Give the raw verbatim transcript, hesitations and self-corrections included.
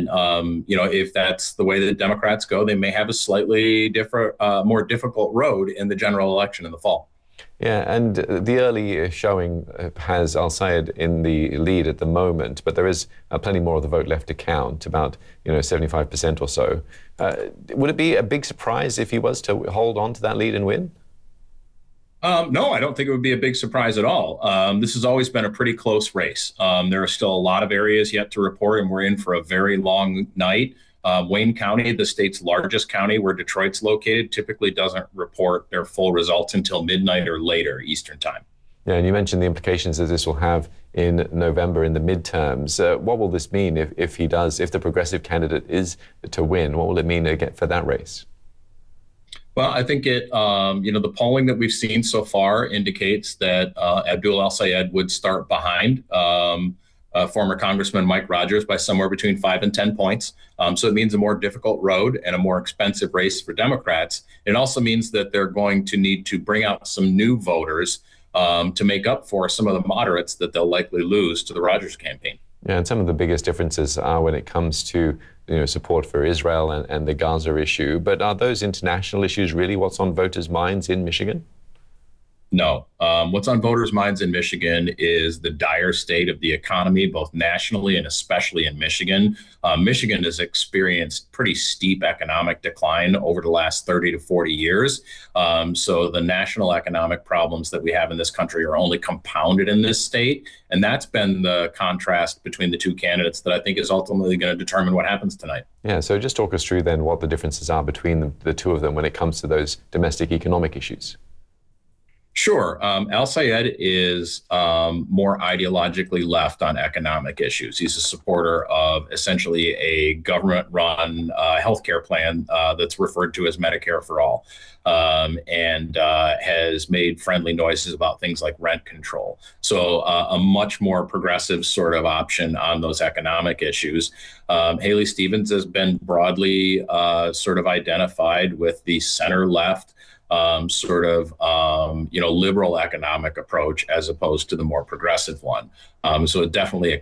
And, um, you know, if that's the way that Democrats go, they may have a slightly different, uh, more difficult road in the general election in the fall. Yeah, and the early showing has Al-Sayed in the lead at the moment, but there is uh, plenty more of the vote left to count, about, you know, seventy-five percent or so. Uh, would it be a big surprise if he was to hold on to that lead and win? Um, no, I don't think it would be a big surprise at all. Um, this has always been a pretty close race. Um, there are still a lot of areas yet to report, and we're in for a very long night. Uh, Wayne County, the state's largest county where Detroit's located, typically doesn't report their full results until midnight or later Eastern time. Yeah, and you mentioned the implications that this will have in November in the midterms. Uh, what will this mean if, if he does, if the progressive candidate is to win? What will it mean again for that race? Well, I think it, um, you know, the polling that we've seen so far indicates that uh, Abdul El-Sayed would start behind um, uh, former Congressman Mike Rogers by somewhere between five and ten points. Um, so it means a more difficult road and a more expensive race for Democrats. It also means that they're going to need to bring out some new voters um, to make up for some of the moderates that they'll likely lose to the Rogers campaign. Yeah, and some of the biggest differences are when it comes to, you know, support for Israel and, and the Gaza issue. But are those international issues really what's on voters' minds in Michigan? No. Um, what's on voters' minds in Michigan is the dire state of the economy, both nationally and especially in Michigan. Uh, Michigan has experienced pretty steep economic decline over the last thirty to forty years. Um, so the national economic problems that we have in this country are only compounded in this state. And that's been the contrast between the two candidates that I think is ultimately going to determine what happens tonight. Yeah, so just talk us through then what the differences are between the, the two of them when it comes to those domestic economic issues. Sure. Um, El-Sayed is um, more ideologically left on economic issues. He's a supporter of essentially a government-run uh, healthcare plan uh, that's referred to as Medicare for All, um, and uh, has made friendly noises about things like rent control. So uh, a much more progressive sort of option on those economic issues. Um, Haley Stevens has been broadly uh, sort of identified with the center-left Um, sort of, um, you know, liberal economic approach as opposed to the more progressive one. Um, so definitely a